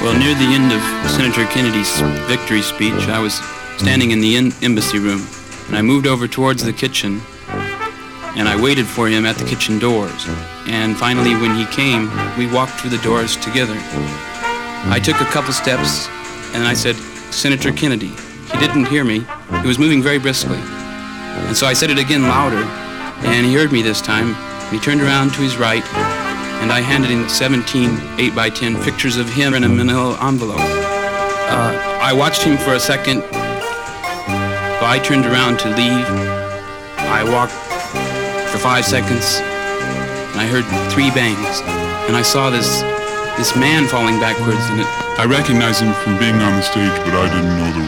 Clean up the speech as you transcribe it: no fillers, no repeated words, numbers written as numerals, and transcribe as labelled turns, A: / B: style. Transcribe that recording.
A: Well, near the end of Senator Kennedy's victory speech, I was standing in the embassy room, and I moved over towards the kitchen, and I waited for him at the kitchen doors. And finally, when he came, we walked through the doors together. I took a couple steps, and I said, "Senator Kennedy." He didn't hear me. He was moving very briskly. And so I said it again louder, and he heard me this time. He turned around to his right, and I handed him 17 8x10 pictures of him in a manila envelope. I watched him for a second. I turned around to leave. I walked for 5 seconds, and I heard 3 bangs, and I saw this man falling backwards, and
B: I recognized him from being on the stage, but I didn't know the